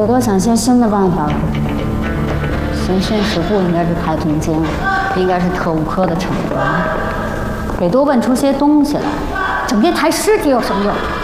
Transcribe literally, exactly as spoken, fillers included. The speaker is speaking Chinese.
朵朵想些新的办法。刑讯事故应该是开通奸，应该是特务科的成员，得多问出些东西来。整天抬尸体有什么用？